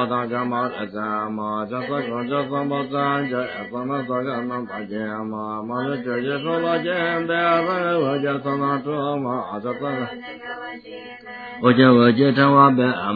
嘛达伽嘛达伽嘛伽萨贡伽萨嘛赞伽萨那萨伽那达伽嘛嘛的伽伽说罗伽的阿我伽萨那遮嘛伽萨我伽成瓦贝